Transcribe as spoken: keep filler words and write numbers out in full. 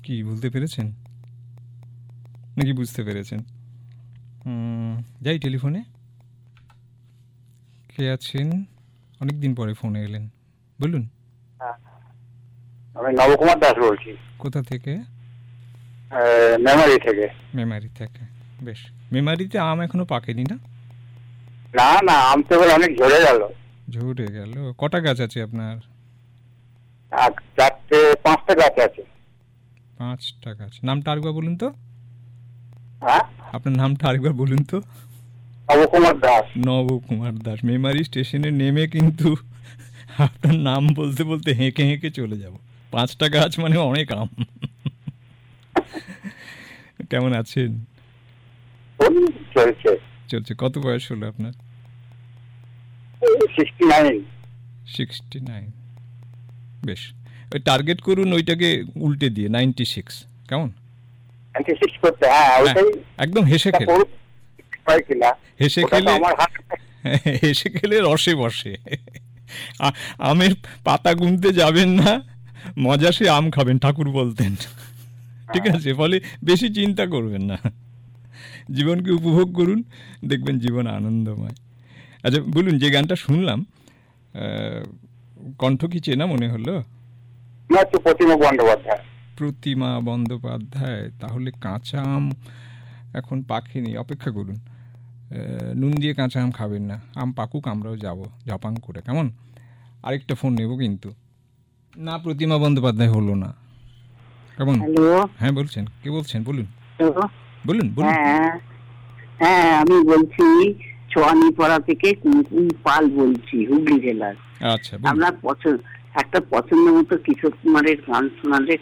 কি বলতে পেরেছেন নাকি বুঝতে পেরেছেন? যাই টেলিফোনে কে আছেন? অনেকদিন পরে ফোনে এলেন, বলুন। আমি নবকুমার দাস বলছি। কোথা থেকে? মেমারি থেকে। মেমারি থেকে, বেশ। মেমারিতে আম এখনো পাকেনি না? না না, আম তো অনেক ঝরে গেল। ঝরে গেল? কটা গাছ আছে আপনার? চারটে পাঁচটা গাছ আছে। পাঁচটা গাছ। নামটা আরেকবার বলুন তো। হ্যাঁ, আপনার নামটা আরেকবার বলুন তো। নবকুমার দাস। নবকুমার দাস। মেমারি স্টেশনে নেমে কিন্তু আপনার নাম বলতে বলতে হেঁকে হেঁকে চলে যাব। পাঁচটা গাছ মানে অনেক আম। কেমন আছেন? চলছে চলছে। কত বয়স হলো আপনার? Sixty nine. সিক্সটি নাইন, বেশ। ওই টার্গেট করুন ওইটাকে উল্টে দিয়ে নাইনটি সিক্স। কেমন? একদম হেসে খেলে, হেসে খেলে, হেসে খেলে রসে বসে। আমের পাতা গুনতে যাবেন না, মজা সে আম খাবেন ঠাকুর বলতেন। ঠিক আছে, ফলে বেশি চিন্তা করবেন না, জীবনকে উপভোগ করুন, দেখবেন জীবন আনন্দময়। আচ্ছা বলুন, যে গানটা শুনলাম কণ্ঠ কি চেনা মনে হলো? প্রতিমা বন্দ্যোপাধ্যায়। প্রতিমা বন্দ্যোপাধ্যায়। তাহলে কাঁচা আম এখন পাকেনি, অপেক্ষা করুন। নুন দিয়ে কাঁচা আম খাবেন না, আম পাকুক, আমরাও যাব জাপান করে। কেমন? আরেকটা ফোন নেব কিন্তু। না, প্রতিমা বন্দ্যোপাধ্যায় হলো না। কেমন? হ্যাঁ বলছেন, কে বলছেন বলুন। বলুন বলুন। হ্যাঁ, আমি বলছি চুয়ানীপাড়া থেকে কুমকুম পাল বলছি, হুগলি জেলার। আচ্ছা, আপনার পছন্দ একটা পছন্দ মতো কিশোর কুমারের গান শোনালে